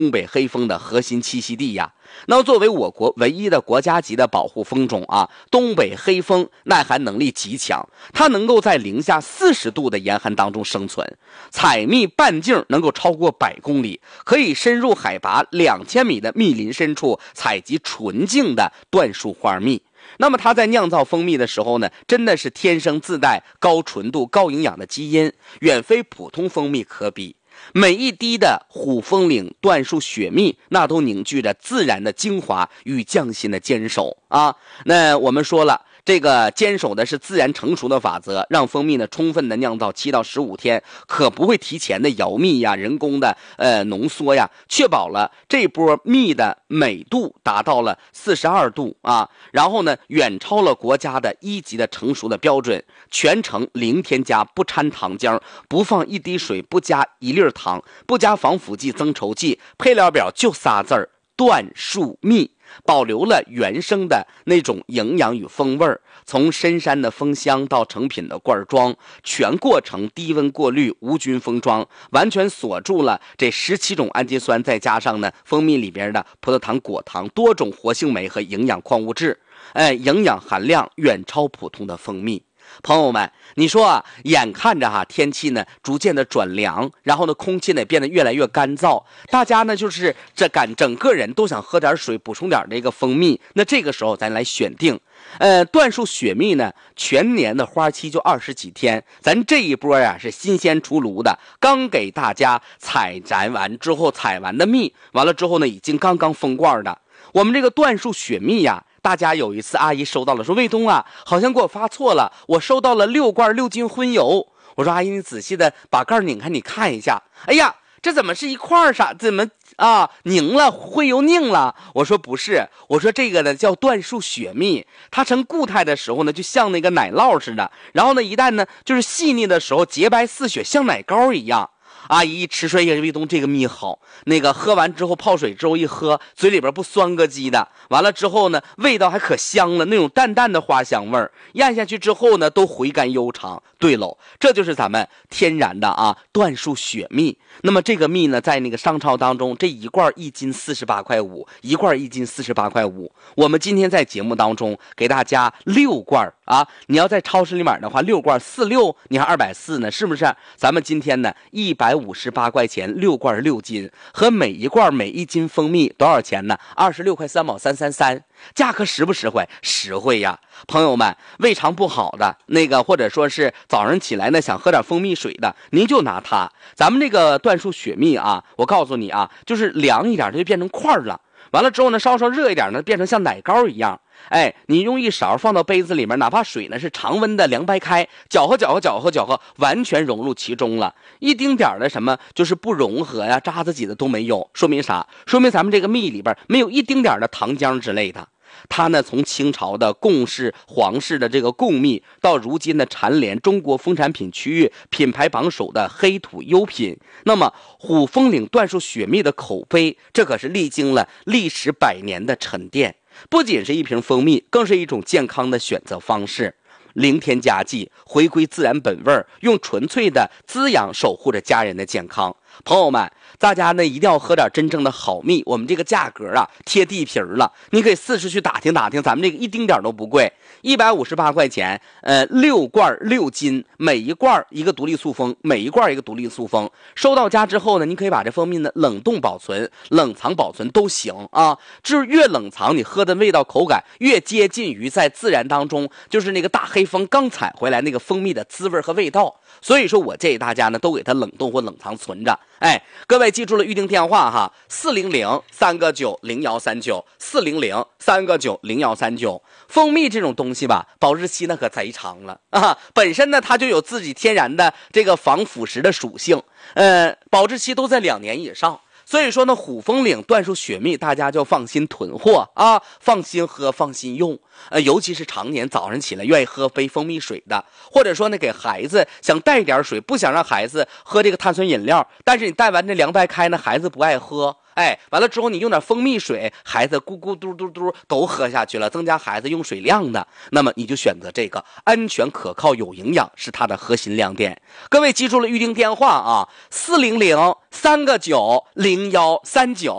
北黑蜂的核心栖息地呀。那么作为我国唯一的国家级的保护蜂种啊，东北黑蜂耐寒能力极强，它能够在零下40度的严寒当中生存，采蜜半径能够超过100公里，可以深入海拔2000米的密林深处采集纯净的椴树花蜜。那么它在酿造蜂蜜的时候呢，真的是天生自带高纯度、高营养的基因，远非普通蜂蜜可比。每一滴的虎风岭椴树雪蜜，那都凝聚着自然的精华与匠心的坚守啊。那我们说了，这个坚守的是自然成熟的法则，让蜂蜜呢充分的酿造7到15天，可不会提前的摇蜜呀、人工的浓缩呀，确保了这波蜜的美度达到了42度啊，然后呢远超了国家的1级的成熟的标准，全程零添加，不掺糖浆，不放一滴水，不加1粒糖，不加防腐剂、增稠剂，配料表就仨字儿：椴树蜜。保留了原生的那种营养与风味儿，从深山的蜂箱到成品的罐装，全过程低温过滤，无菌封装，完全锁住了这17种氨基酸，再加上呢蜂蜜里边的葡萄糖、果糖、多种活性酶和营养矿物质，营养含量远超普通的蜂蜜。朋友们，你说啊，眼看着天气呢逐渐的转凉，然后呢空气呢变得越来越干燥，大家呢就是整个人都想喝点水，补充点这个蜂蜜。那这个时候咱来选定椴树雪蜜呢，全年的花期就20几天，咱这一波呀是新鲜出炉的，刚给大家采完的蜜，完了之后呢已经刚刚封罐的。我们这个椴树雪蜜呀，大家有一次阿姨收到了，说卫东啊，好像给我发错了，我收到了6罐6斤荤油。我说阿姨，你仔细的把盖拧开，你看一下。哎呀，这怎么是一块啥？怎么凝了，荤油拧了？我说不是，我说这个呢叫椴树雪蜜，它成固态的时候呢，就像那个奶酪似的，然后呢一旦呢就是细腻的时候，洁白似雪，像奶糕一样。阿姨一吃说：“卫东，这个蜜好，那个喝完之后泡水之后一喝，嘴里边不酸咯叽的，完了之后呢，味道还可香了，那种淡淡的花香味儿，咽下去之后呢，都回甘悠长。对喽，这就是咱们天然的椴树雪蜜。那么这个蜜呢，在那个商超当中，这一罐1斤48块5，一罐1斤48块5。我们今天在节目当中给大家6罐你要在超市里买的话，6罐46，你还240呢，是不是？咱们今天呢158块钱6罐6斤，和每一罐每1斤蜂蜜多少钱呢？26块3毛333，价格实不实惠？实惠呀！朋友们，胃肠不好的那个，或者说是早上起来呢想喝点蜂蜜水的，您就拿它。咱们这个椴树雪蜜我告诉你就是凉一点它就变成块了。完了之后呢，稍稍热一点呢，变成像奶糕一样。你用一勺放到杯子里面，哪怕水呢是常温的凉白开，搅和，完全融入其中了，一丁点的什么就是不融合呀、渣子挤的都没有。说明啥？说明咱们这个蜜里边没有一丁点的糖浆之类的。它呢，从清朝的贡氏、皇室的这个贡蜜，到如今的蝉联中国蜂产品区域品牌榜首的黑土优品。那么虎风岭椴树雪蜜的口碑，这可是历经了历时100年的沉淀，不仅是一瓶蜂蜜，更是一种健康的选择方式。零添加剂，回归自然本味，用纯粹的滋养守护着家人的健康。朋友们，大家呢一定要喝点真正的好蜜，我们这个价格贴地皮了，你可以四处去打听打听，咱们这个一丁点都不贵，158块钱，6罐6斤，每一罐一个独立塑封，每一罐一个独立塑封。收到家之后呢，你可以把这蜂蜜呢冷冻保存、冷藏保存都行就是越冷藏，你喝的味道口感越接近于在自然当中，就是那个大黑蜂刚采回来那个蜂蜜的滋味和味道。所以说我建议大家呢都给它冷冻或冷藏存着。各位记住了预定电话400-3个9-0139，400-3个9-0139。蜂蜜这种东西吧，保质期那可贼长了本身呢它就有自己天然的这个防腐蚀的属性，保质期都在2年以上。所以说呢，虎风岭椴树雪蜜大家就放心囤货放心喝，放心用。尤其是常年早上起来愿意喝杯蜂蜜水的，或者说呢给孩子想带点水，不想让孩子喝这个碳酸饮料，但是你带完这凉白开呢，孩子不爱喝， 哎，完了之后你用点蜂蜜水，孩子咕咕嘟嘟嘟都喝下去了，增加孩子用水量的，那么你就选择这个，安全可靠有营养是它的核心亮点。各位记住了预定电话啊，400-3个9-0139。